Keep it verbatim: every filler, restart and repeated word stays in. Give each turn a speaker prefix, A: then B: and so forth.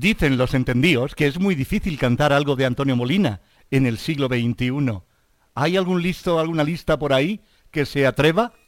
A: Dicen los entendidos que es muy difícil cantar algo de Antonio Molina en el siglo veintiuno. ¿Hay algún listo, alguna lista por ahí que se atreva?